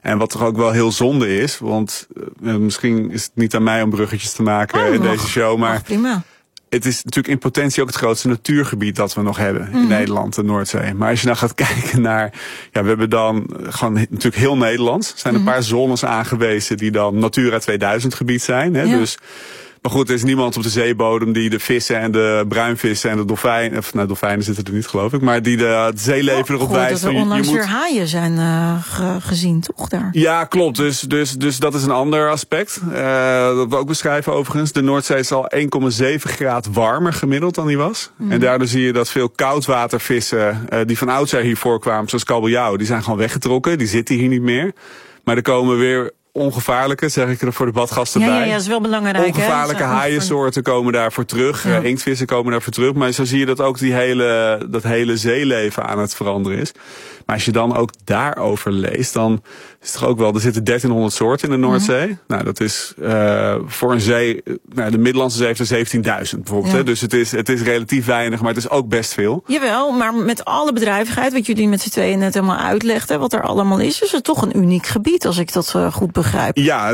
En wat toch ook wel heel zonde is, want misschien is het niet aan mij om bruggetjes te maken in deze show, maar prima. Het is natuurlijk in potentie ook het grootste natuurgebied dat we nog hebben in Nederland, de Noordzee. Maar als je nou gaat kijken naar, we hebben dan gewoon natuurlijk heel Nederland. Er zijn een paar zones aangewezen die dan Natura 2000 gebied zijn. Hè? Ja. Dus, maar goed, er is niemand op de zeebodem die de vissen en de bruinvissen en de dolfijnen, dolfijnen zitten er niet geloof ik, maar die de zeeleven erop wijzen. Dat er onlangs weer haaien zijn gezien, toch daar? Ja, klopt. Dus dat is een ander aspect. Dat we ook beschrijven overigens. De Noordzee is al 1,7 graden warmer gemiddeld dan die was. En daardoor zie je dat veel koudwatervissen die van oudsher hier voorkwamen, zoals kabeljauw, die zijn gewoon weggetrokken. Die zitten hier niet meer. Maar er komen weer ongevaarlijke, zeg ik er voor de badgasten bij. Ja, dat is wel belangrijk. Ongevaarlijke haaiensoorten komen daarvoor terug. Ja. Inktvissen komen daarvoor terug. Maar zo zie je dat ook dat hele zeeleven aan het veranderen is. Maar als je dan ook daarover leest, dan is het toch ook wel, er zitten 1300 soorten in de Noordzee. Nou, dat is voor een zee, de Middellandse Zee heeft er 17.000 bijvoorbeeld. Ja. Hè? Dus het is relatief weinig, maar het is ook best veel. Jawel, maar met alle bedrijvigheid, wat jullie met z'n tweeën net helemaal uitlegden, wat er allemaal is het toch een uniek gebied, als ik dat goed begrijp. Ja,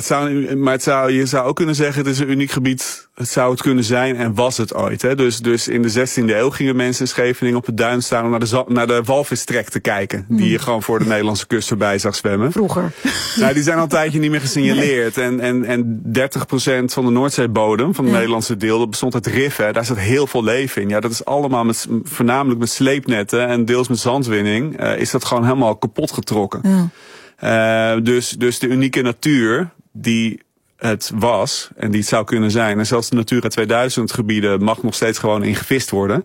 je zou ook kunnen zeggen, het is een uniek gebied. Het zou het kunnen zijn en was het ooit. Hè? Dus in de 16e eeuw gingen mensen in Scheveningen op het duin staan om naar de walvistrek te kijken. Die je gewoon voor de Nederlandse kust voorbij zag zwemmen. Vroeger. Nou, die zijn al een tijdje niet meer gesignaleerd. Nee. En 30% van de Noordzeebodem, van het Nederlandse deel, dat bestond uit riffen. Daar zat heel veel leven in. Ja, dat is allemaal voornamelijk met sleepnetten en deels met zandwinning. Is dat gewoon helemaal kapot getrokken. Ja. Dus de unieke natuur die het was en die het zou kunnen zijn. En zelfs de Natura 2000 gebieden mag nog steeds gewoon ingevist worden.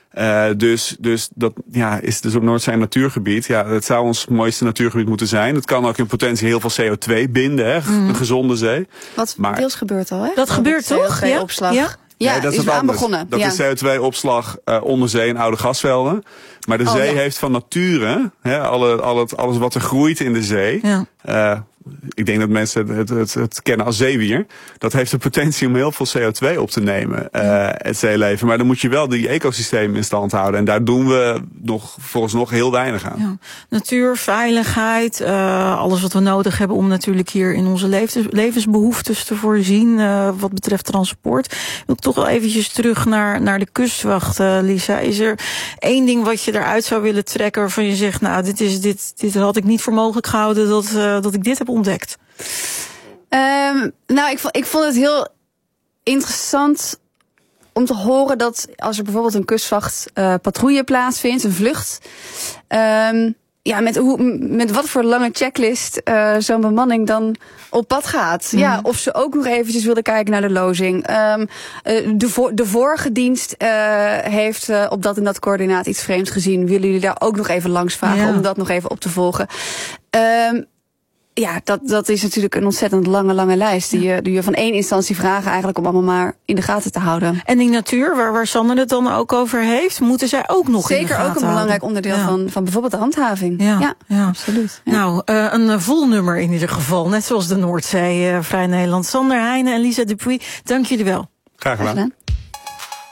Dus dat is dus op Noordzee een natuurgebied. Ja, het zou ons mooiste natuurgebied moeten zijn. Het kan ook in potentie heel veel CO2 binden, hè? Een gezonde zee. Wat deels gebeurt al, hè? Dat gebeurt toch? CO2-opslag. Ja, dat is aan begonnen. Dat is CO2-opslag onder zee in oude gasvelden. Maar de zee heeft van nature, alles wat er groeit in de zee. Ja. Ik denk dat mensen het kennen als zeewier. Dat heeft de potentie om heel veel CO2 op te nemen, het zeeleven. Maar dan moet je wel die ecosystemen in stand houden. En daar doen we volgens nog heel weinig aan. Ja. Natuur, veiligheid, alles wat we nodig hebben om natuurlijk hier in onze levensbehoeftes te voorzien. Wat betreft transport. Wil ik toch wel eventjes terug naar de kustwacht, Lisa. Is er één ding wat je eruit zou willen trekken waarvan je zegt, nou, dit had ik niet voor mogelijk gehouden dat ik dit heb ontdekt? Ik vond het heel interessant om te horen dat als er bijvoorbeeld een kustwachtpatrouille plaatsvindt, een vlucht, met wat voor lange checklist zo'n bemanning dan op pad gaat. Ja, of ze ook nog eventjes wilden kijken naar de lozing. De vorige dienst heeft op dat en dat coördinaat iets vreemds gezien. Willen jullie daar ook nog even langs vragen om dat nog even op te volgen? Ja, dat is natuurlijk een ontzettend lange lijst. Die je van één instantie vragen eigenlijk om allemaal maar in de gaten te houden. En die natuur, waar Sander het dan ook over heeft, moeten zij ook nog in de gaten houden? Zeker ook een belangrijk onderdeel van bijvoorbeeld de handhaving. Ja, absoluut. Ja. Nou, een vol nummer in ieder geval. Net zoals de Noordzee, Vrij Nederland. Sander Heijnen en Lisa Dupuy, dank jullie wel. Graag gedaan.